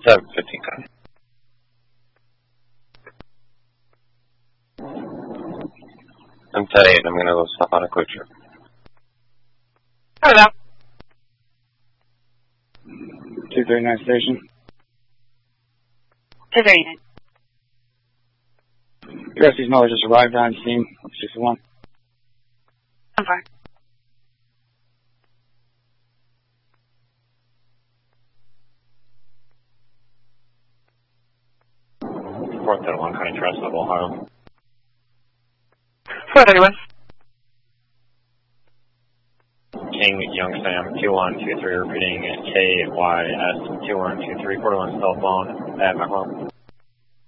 715 copy. I'm 10-8, I'm going to go stop on a quick trip. Hello. 239 station. 239. Rescue's Miller just arrived on scene, 61. I'm fine. Fourth at 1 County Transit, Ohio. 431. King Young Sam 2123 repeating KYS 2123 41 cell phone at my home.